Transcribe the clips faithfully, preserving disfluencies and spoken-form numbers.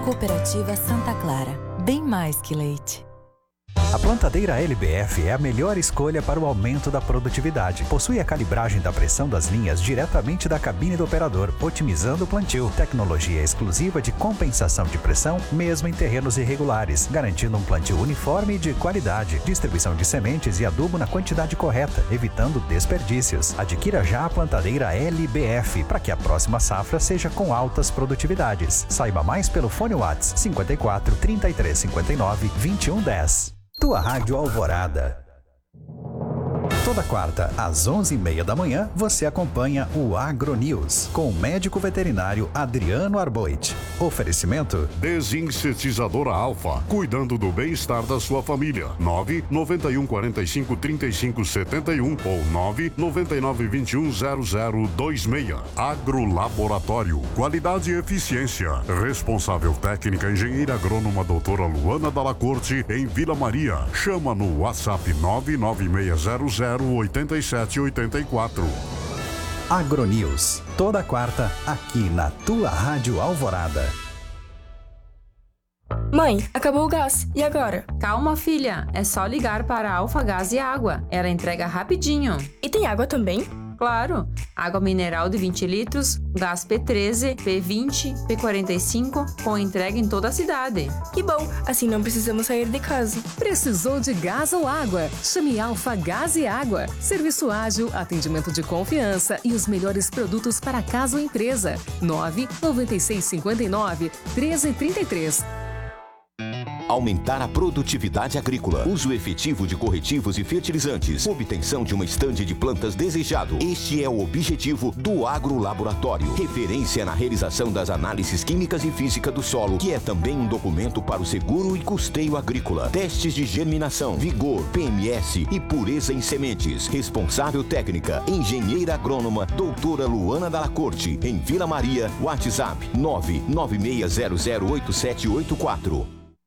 Cooperativa Santa Clara. Bem mais que leite. A plantadeira L B F é a melhor escolha para o aumento da produtividade. Possui a calibragem da pressão das linhas diretamente da cabine do operador, otimizando o plantio. Tecnologia exclusiva de compensação de pressão, mesmo em terrenos irregulares, garantindo um plantio uniforme e de qualidade. Distribuição de sementes e adubo na quantidade correta, evitando desperdícios. Adquira já a plantadeira L B F para que a próxima safra seja com altas produtividades. Saiba mais pelo fone WhatsApp cinco quatro, trinta e três cinquenta e nove, vinte e um dez. Tua Rádio Alvorada. Toda quarta, às onze e meia da manhã, você acompanha o AgroNews, com o médico veterinário Adriano Arboit. Oferecimento Desinsetizadora Alfa, cuidando do bem-estar da sua família. nove nove um quatro cinco, três cinco sete um ou nove nove nove dois um zero zero dois seis. Agrolaboratório, qualidade e eficiência. Responsável técnica, engenheira agrônoma doutora Luana Dalla Corte, em Vila Maria. Chama no WhatsApp nove nove seis zero zero oito sete oito quatro. AgroNews, toda quarta, aqui na tua Rádio Alvorada. Mãe, acabou o gás. E agora? Calma, filha. É só ligar para a Alfa Gás e Água. Ela entrega rapidinho. E tem água também? Claro. Água mineral de vinte litros, gás P treze, P vinte, P quarenta e cinco, com entrega em toda a cidade. Que bom, assim não precisamos sair de casa. Precisou de gás ou água? Chame Alfa Gás e Água. Serviço ágil, atendimento de confiança e os melhores produtos para casa ou empresa. nove nove seis cinco nove, um três três três. Aumentar a produtividade agrícola, uso efetivo de corretivos e fertilizantes, obtenção de uma estande de plantas desejado. Este é o objetivo do Agrolaboratório, referência na realização das análises químicas e física do solo, que é também um documento para o seguro e custeio agrícola. Testes de germinação, vigor, P M S e pureza em sementes. Responsável técnica, engenheira agrônoma, doutora Luana Dalla Corte, em Vila Maria, WhatsApp nove nove seis zero zero oito sete oito quatro.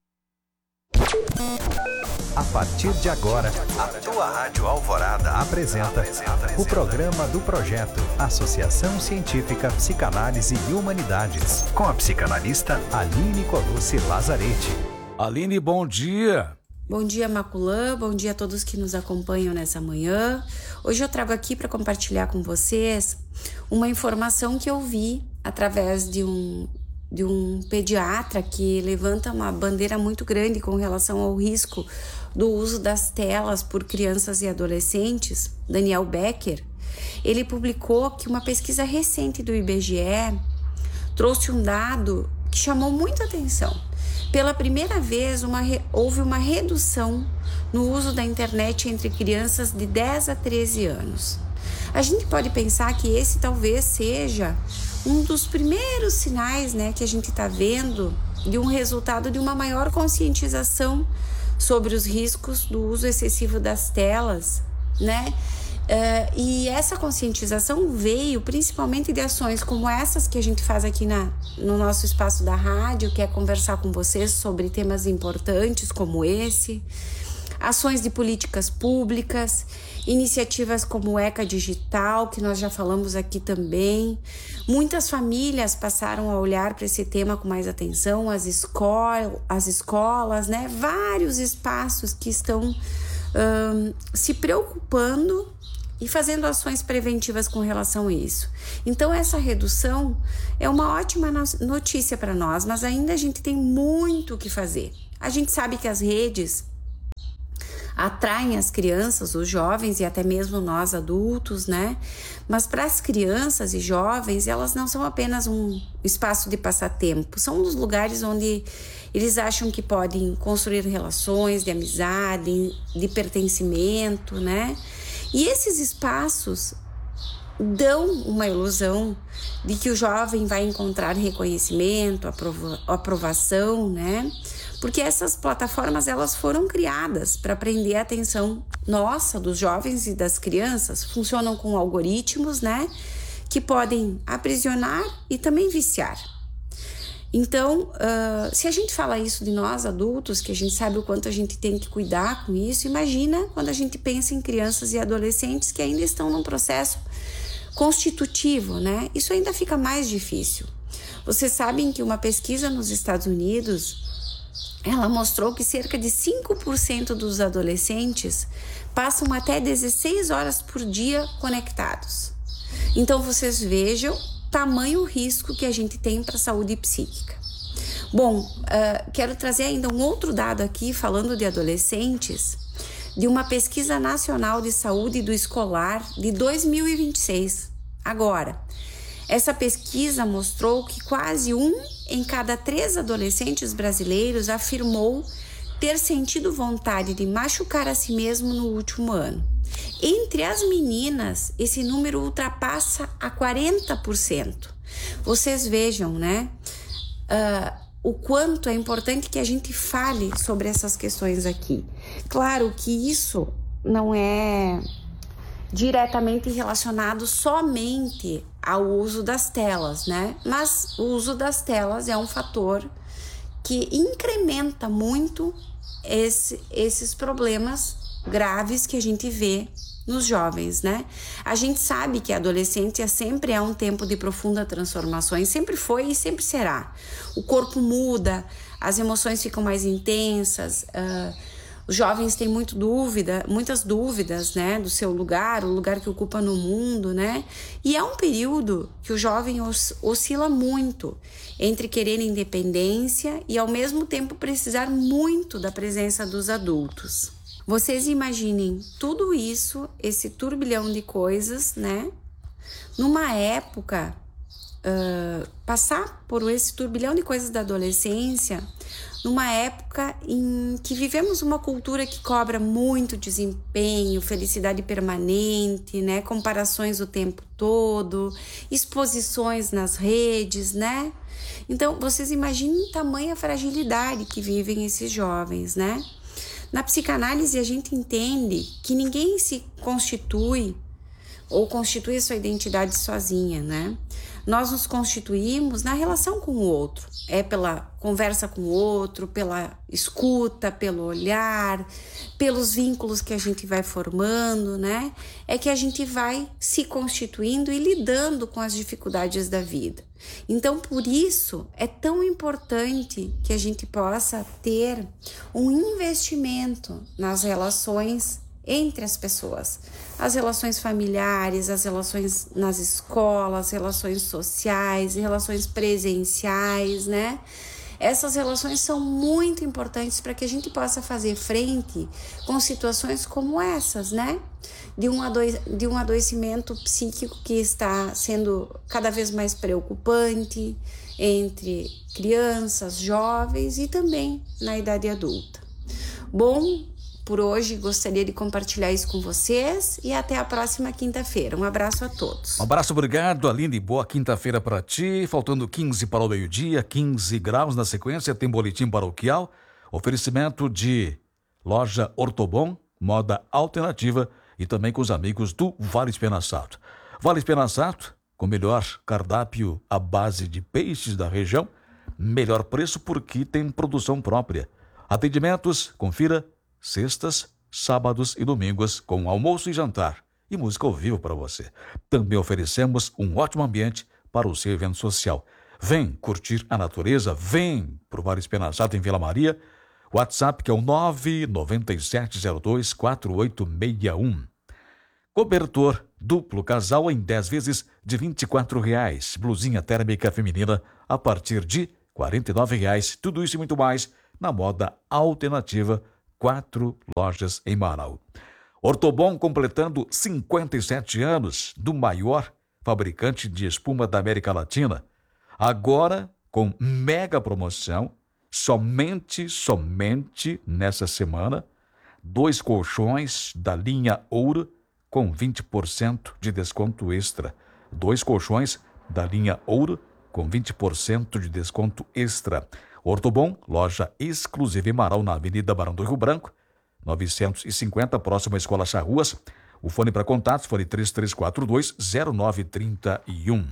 A partir de agora, a tua Rádio Alvorada apresenta o programa do projeto Associação Científica Psicanálise e Humanidades, com a psicanalista Aline Colucci Lazzaretti. Aline, bom dia. Bom dia, Maculã. Bom dia a todos que nos acompanham nessa manhã. Hoje eu trago aqui para compartilhar com vocês uma informação que eu vi através de um... de um pediatra que levanta uma bandeira muito grande com relação ao risco do uso das telas por crianças e adolescentes, Daniel Becker. Ele publicou que uma pesquisa recente do I B G E trouxe um dado que chamou muita atenção. Pela primeira vez, uma, houve uma redução no uso da internet entre crianças de dez a treze anos. A gente pode pensar que esse talvez seja um dos primeiros sinais, né, que a gente está vendo de um resultado de uma maior conscientização sobre os riscos do uso excessivo das telas, né? Uh, e essa conscientização veio principalmente de ações como essas que a gente faz aqui na, no nosso espaço da rádio, que é conversar com vocês sobre temas importantes como esse, ações de políticas públicas, iniciativas como o ECA Digital, que nós já falamos aqui também. Muitas famílias passaram a olhar para esse tema com mais atenção, as, escol- as escolas, né? Vários espaços que estão um, se preocupando e fazendo ações preventivas com relação a isso. Então, essa redução é uma ótima notícia para nós, mas ainda a gente tem muito o que fazer. A gente sabe que as redes atraem as crianças, os jovens e até mesmo nós adultos, né? Mas para as crianças e jovens, elas não são apenas um espaço de passatempo, são os lugares onde eles acham que podem construir relações de amizade, de pertencimento, né? E esses espaços dão uma ilusão de que o jovem vai encontrar reconhecimento, aprova- aprovação, né? Porque essas plataformas, elas foram criadas para prender a atenção nossa, dos jovens e das crianças. Funcionam com algoritmos, né? Que podem aprisionar e também viciar. Então, uh, se a gente fala isso de nós, adultos, que a gente sabe o quanto a gente tem que cuidar com isso, imagina quando a gente pensa em crianças e adolescentes que ainda estão num processo constitutivo, né? Isso ainda fica mais difícil. Vocês sabem que uma pesquisa nos Estados Unidos, ela mostrou que cerca de cinco por cento dos adolescentes passam até dezesseis horas por dia conectados. Então vocês vejam tamanho risco que a gente tem para a saúde psíquica. Bom, uh, quero trazer ainda um outro dado aqui, falando de adolescentes, de uma pesquisa nacional de saúde do escolar de dois mil e vinte e seis. Agora, essa pesquisa mostrou que quase um em cada três adolescentes brasileiros afirmou ter sentido vontade de machucar a si mesmo no último ano. Entre as meninas, esse número ultrapassa a quarenta por cento. Vocês vejam, né? Uh, o quanto é importante que a gente fale sobre essas questões aqui. Claro que isso não é diretamente relacionado somente ao uso das telas, né? Mas o uso das telas é um fator que incrementa muito esse, esses problemas graves que a gente vê nos jovens, né? A gente sabe que a adolescência sempre é um tempo de profunda transformações, sempre foi e sempre será. O corpo muda, as emoções ficam mais intensas, uh, os jovens têm muito dúvida, muitas dúvidas, né, do seu lugar, o lugar que ocupa no mundo, né? E é um período que o jovem os, oscila muito entre querer independência e ao mesmo tempo precisar muito da presença dos adultos. Vocês imaginem tudo isso, esse turbilhão de coisas, né? Numa época, uh, passar por esse turbilhão de coisas da adolescência, numa época em que vivemos uma cultura que cobra muito desempenho, felicidade permanente, né? Comparações o tempo todo, exposições nas redes, né? Então, vocês imaginem tamanha fragilidade que vivem esses jovens, né? Na psicanálise, a gente entende que ninguém se constitui ou constitui a sua identidade sozinha, né? Nós nos constituímos na relação com o outro. É pela conversa com o outro, pela escuta, pelo olhar, pelos vínculos que a gente vai formando, né? É que a gente vai se constituindo e lidando com as dificuldades da vida. Então, por isso, é tão importante que a gente possa ter um investimento nas relações entre as pessoas, as relações familiares, as relações nas escolas, relações sociais, relações presenciais, né? Essas relações são muito importantes para que a gente possa fazer frente com situações como essas, né? De um, ado- de um adoecimento psíquico que está sendo cada vez mais preocupante entre crianças, jovens e também na idade adulta. Bom, por hoje gostaria de compartilhar isso com vocês e até a próxima quinta-feira. Um abraço a todos. Um abraço, obrigado, Aline. Boa quinta-feira para ti. Faltando quinze para o meio-dia, quinze graus na sequência, tem boletim paroquial. Oferecimento de loja Ortobon, moda alternativa e também com os amigos do Vale Espenaçato. Vale Espenaçato, com melhor cardápio à base de peixes da região, melhor preço porque tem produção própria. Atendimentos, confira, sextas, sábados e domingos com almoço e jantar e música ao vivo para você. Também oferecemos um ótimo ambiente para o seu evento social. Vem curtir a natureza, vem para o Vale Espenaçato em Vila Maria. WhatsApp que é o nove nove sete zero dois quatro oito seis um. Cobertor duplo casal em dez vezes de vinte e quatro reais. Blusinha térmica feminina a partir de quarenta e nove reais. Tudo isso e muito mais na moda alternativa. Quatro lojas em Marau. Ortobon completando cinquenta e sete anos do maior fabricante de espuma da América Latina. Agora com mega promoção, somente, somente nessa semana, dois colchões da linha Ouro com vinte por cento de desconto extra. Dois colchões da linha Ouro com vinte por cento de desconto extra. Ortobon, loja exclusiva em Marau, na Avenida Barão do Rio Branco, novecentos e cinquenta, próximo à Escola Charruas. O fone para contatos foi três três quatro dois zero nove três um.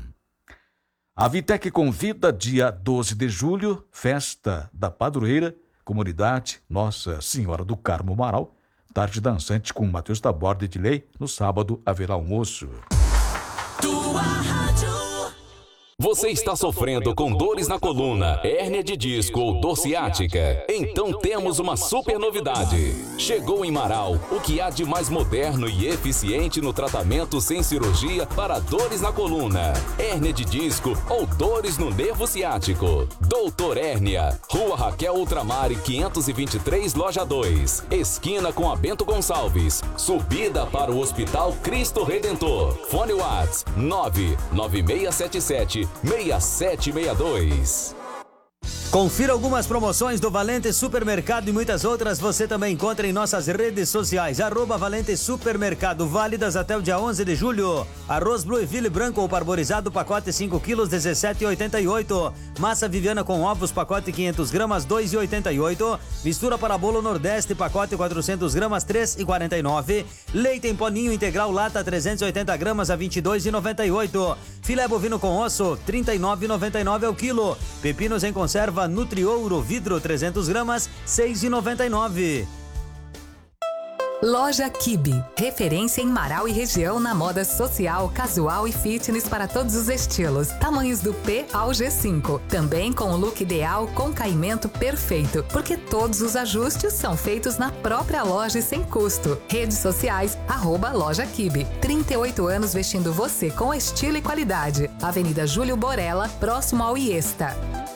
A Vitec convida dia doze de julho, festa da padroeira, comunidade Nossa Senhora do Carmo Marau, tarde dançante com Matheus Taborda e Edilei. No sábado haverá almoço. Tua rádio. Você está sofrendo com dores na coluna, hérnia de disco ou dor ciática? Então temos uma super novidade. Chegou em Marau o que há de mais moderno e eficiente no tratamento sem cirurgia para dores na coluna, hérnia de disco ou dores no nervo ciático. Doutor Hérnia, Rua Raquel Ultramar quinhentos e vinte e três, Loja dois, esquina com a Bento Gonçalves, subida para o Hospital Cristo Redentor. Fone WhatsApp nove nove seis sete sete seis sete seis dois. Confira algumas promoções do Valente Supermercado e muitas outras você também encontra em nossas redes sociais. Arroba Valente Supermercado, válidas até o dia onze de julho. Arroz Blueville branco ou parborizado, pacote cinco quilos, dezessete reais e oitenta e oito centavos. Massa Viviana com ovos, pacote quinhentas gramas, dois reais e oitenta e oito centavos. Mistura para bolo Nordeste, pacote quatrocentas gramas, três reais e quarenta e nove centavos. Leite em poninho integral lata, trezentas e oitenta gramas a vinte e dois reais e noventa e oito centavos. Filé bovino com osso, trinta e nove reais e noventa e nove centavos ao quilo. Pepinos em conserva Nutriouro vidro trezentas gramas, seis reais e noventa e nove centavos. Loja Kibe, referência em Marau e região na moda social, casual e fitness para todos os estilos. Tamanhos do P ao G cinco. Também com o look ideal com caimento perfeito, porque todos os ajustes são feitos na própria loja e sem custo. Redes sociais, arroba Loja Kibe. trinta e oito anos vestindo você com estilo e qualidade. Avenida Júlio Borella, próximo ao Iesta.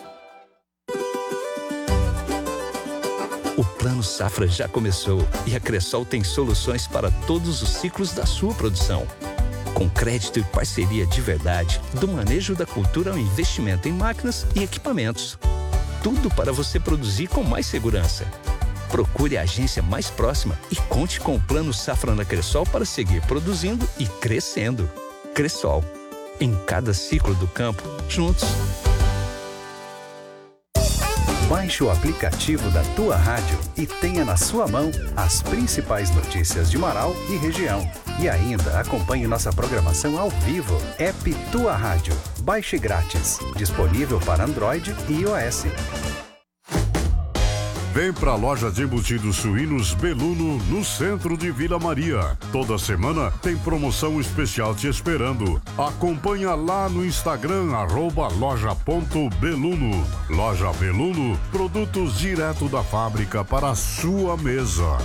O Plano Safra já começou e a Cressol tem soluções para todos os ciclos da sua produção. Com crédito e parceria de verdade, do manejo da cultura ao investimento em máquinas e equipamentos. Tudo para você produzir com mais segurança. Procure a agência mais próxima e conte com o Plano Safra na Cressol para seguir produzindo e crescendo. Cressol, em cada ciclo do campo, juntos. Baixe o aplicativo da Tua Rádio e tenha na sua mão as principais notícias de Marau e região. E ainda acompanhe nossa programação ao vivo. App Tua Rádio. Baixe grátis. Disponível para Android e iOS. Vem pra loja de embutidos suínos Beluno, no centro de Vila Maria. Toda semana tem promoção especial te esperando. Acompanha lá no Instagram, arroba loja.beluno. Loja Beluno, produtos direto da fábrica para a sua mesa.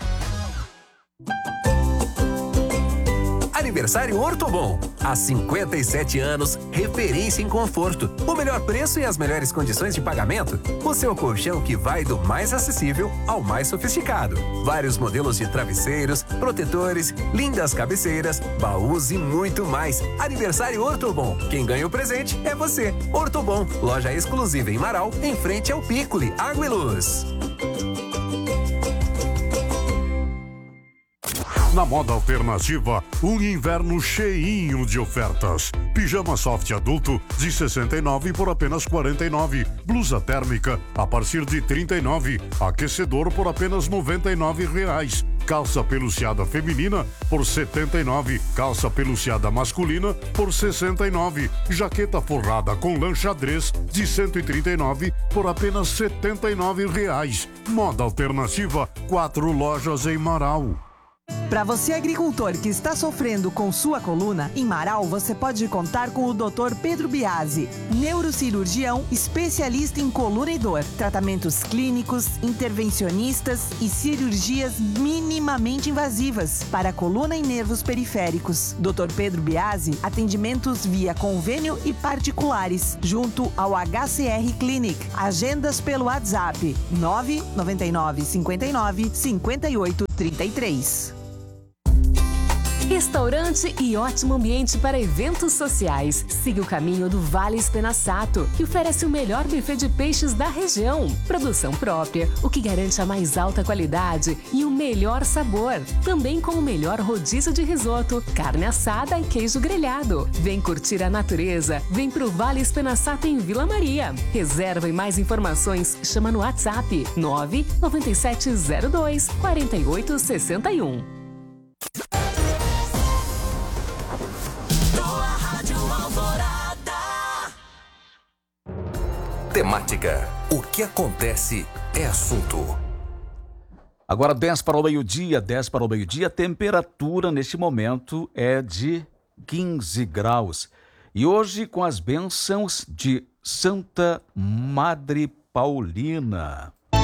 Aniversário Ortobon. Há cinquenta e sete anos, referência em conforto. O melhor preço e as melhores condições de pagamento. O seu colchão que vai do mais acessível ao mais sofisticado. Vários modelos de travesseiros, protetores, lindas cabeceiras, baús e muito mais. Aniversário Ortobon. Quem ganha o presente é você. Ortobon, loja exclusiva em Marau, em frente ao Piccoli, Água e Luz. Na moda alternativa, um inverno cheinho de ofertas. Pijama soft adulto de sessenta e nove por apenas quarenta e nove. Blusa térmica a partir de trinta e nove. Aquecedor por apenas noventa e nove reais. Calça peluciada feminina por setenta e nove. Calça peluciada masculina por sessenta e nove. Jaqueta forrada com lã xadrez de cento e trinta e nove por apenas setenta e nove reais. Moda alternativa, quatro lojas em Marau. Para você agricultor que está sofrendo com sua coluna, em Marau você pode contar com o doutor Pedro Biasi, neurocirurgião especialista em coluna e dor, tratamentos clínicos, intervencionistas e cirurgias minimamente invasivas para coluna e nervos periféricos. doutor Pedro Biasi, atendimentos via convênio e particulares, junto ao H C R Clinic. Agendas pelo WhatsApp nove nove nove cinco nove cinco oito três três. Restaurante e ótimo ambiente para eventos sociais. Siga o caminho do Vale Espenaçato, que oferece o melhor buffet de peixes da região. Produção própria, o que garante a mais alta qualidade e o melhor sabor. Também com o melhor rodízio de risoto, carne assada e queijo grelhado. Vem curtir a natureza. Vem pro Vale Espenaçato em Vila Maria. Reserva e mais informações, chama no WhatsApp nove nove sete zero dois quatro oito seis um. Temática. O que acontece é assunto. Agora dez para o meio-dia, dez para o meio-dia, a temperatura neste momento é de quinze graus. E hoje com as bênçãos de Santa Madre Paulina.